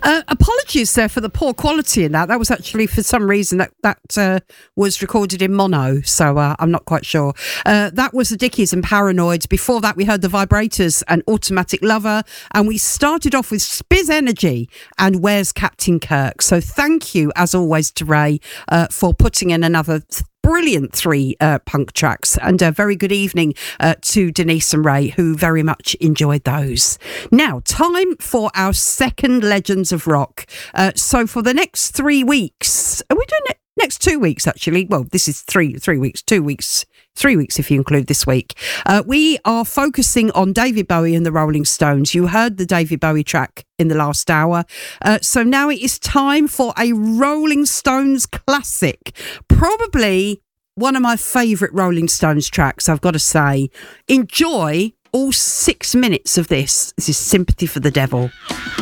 Apologies there for the poor quality in that. That was actually, for some reason, that was recorded in mono, so I'm not quite sure. That was the Dickies and Paranoids. Before that, we heard the Vibrators and Automatic Lover, and we started off with Spiz Energy and Where's Captain Kirk. So thank you, as always, to Ray for putting in another brilliant three punk tracks, and a very good evening to Denise and Ray, who very much enjoyed those. Now, time for our second Legends of Rock. So for the next 3 weeks, are we doing it? Next 2 weeks, actually. Well, this is 3 weeks, 2 weeks, 3 weeks if you include this week. We are focusing on David Bowie and the Rolling Stones. You heard the David Bowie track in the last hour. So now it is time for a Rolling Stones classic. Probably one of my favourite Rolling Stones tracks, I've got to say. Enjoy all 6 minutes of this. This is Sympathy for the Devil.